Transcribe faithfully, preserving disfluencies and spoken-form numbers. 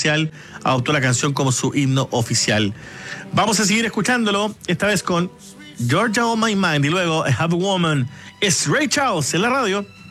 Marcial adoptó la canción como su himno oficial. Vamos a seguir escuchándolo, esta vez con Georgia on My Mind y luego A Happy Woman. Es Ray Charles en la radio.